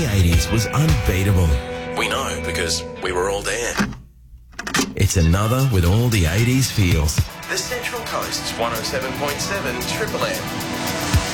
the 80s was unbeatable. We know because we were all there. It's another with all the 80s feels. The Central Coast's 107.7 Triple M.